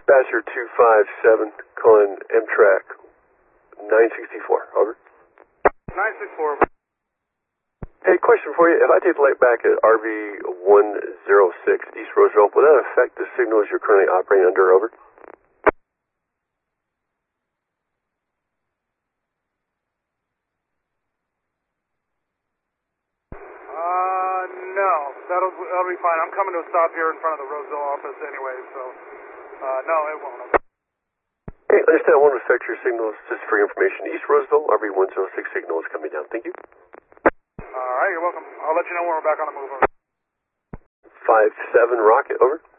Dispatcher 257, calling Amtrak 964, over. 964. Hey, question for you. If I take the light back at RV106 East Roosevelt, will that affect the signals you're currently operating under, over? No. That'll be fine. I'm coming to a stop here in front of the Roseville office anyway, so, no, it won't. Hey, I understand I won't affect your signals, just for your information. East Roseville, RV106 signal is coming down. Thank you. All right, you're welcome. I'll let you know when we're back on the move. 57 Rocket, over.